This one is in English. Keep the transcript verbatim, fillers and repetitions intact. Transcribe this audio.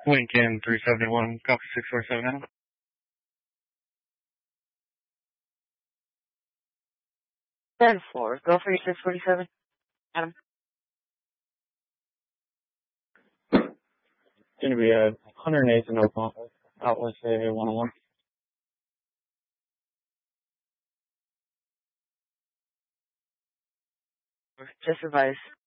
Lincoln three seventy-one, copy six four seven Adam. ten four, go for your six forty-seven. Adam. Going to be a one hundred eighth and Oakmont, outlet A one oh one. Just advise.